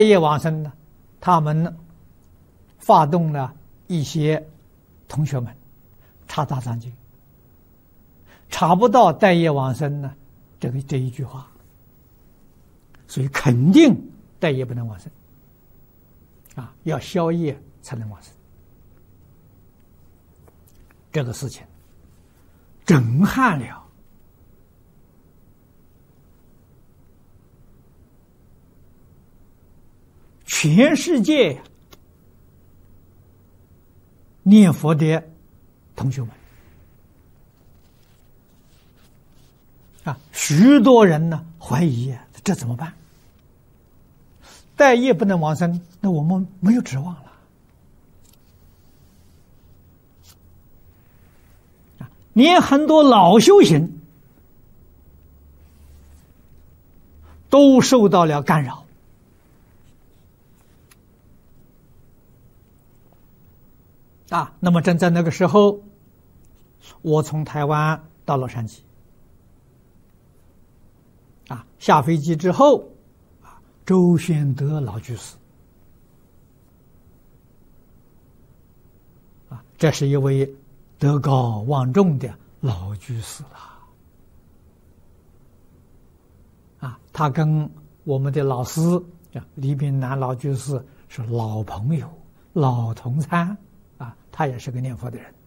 业往生呢，他们发动了一些同学们查大藏经，查不到待业往生呢这一句话，所以肯定待业不能往生啊，要消业才能往生。这个事情震撼了全世界念佛的同学们啊，许多人呢怀疑这怎么办？待业不能往生，那我们没有指望了。连很多老修行都受到了干扰啊。那么正在那个时候，我从台湾到洛杉矶啊，下飞机之后啊，周宣德老居士啊，这是一位德高望重的老居士了啊，他跟我们的老师李炳南老居士是老朋友、老同参啊，他也是个念佛的人。